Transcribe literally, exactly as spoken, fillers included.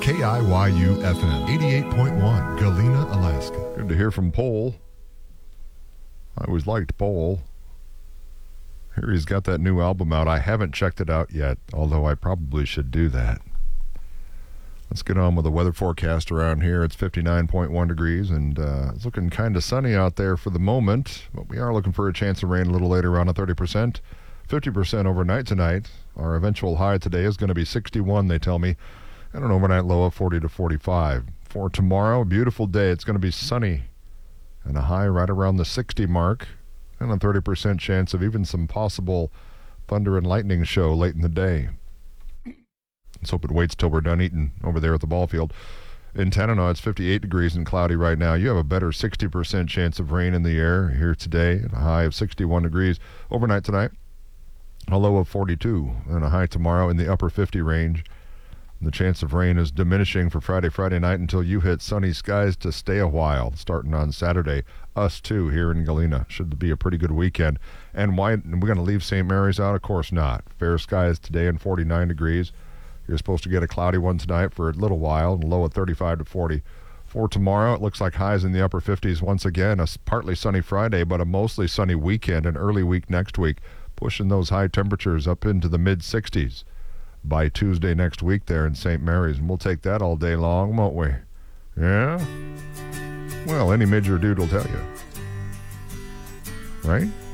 K I Y U F M, eighty-eight point one, Galena, Alaska. Good to hear from Pole. I always liked Pole. Here he's got that new album out. I haven't checked it out yet, although I probably should do that. Let's get on with the weather forecast around here. It's fifty-nine point one degrees, and uh, it's looking kind of sunny out there for the moment, but we are looking for a chance of rain a little later on at thirty percent. fifty percent overnight tonight. Our eventual high today is going to be sixty-one, they tell me, and an overnight low of forty to forty-five. For tomorrow, a beautiful day. It's going to be sunny and a high right around the sixty mark, and a thirty percent chance of even some possible thunder and lightning show late in the day. Let's hope it waits till we're done eating over there at the ball field. In Tanana, it's fifty-eight degrees and cloudy right now. You have a better sixty percent chance of rain in the air here today, and a high of sixty-one degrees. Overnight tonight, a low of forty-two, and a high tomorrow in the upper fifty range. The chance of rain is diminishing for Friday, Friday night until you hit sunny skies to stay a while, starting on Saturday. Us, too, here in Galena. Should be a pretty good weekend. And why we're going to leave Saint Mary's out? Of course not. Fair skies today and forty-nine degrees. You're supposed to get a cloudy one tonight for a little while, and low of thirty-five to forty. For tomorrow, it looks like highs in the upper fifties once again. A partly sunny Friday, but a mostly sunny weekend and early week next week, pushing those high temperatures up into the mid-sixties by Tuesday next week there in Saint Mary's. And we'll take that all day long, won't we? Yeah? Well, any major dude will tell you. Right?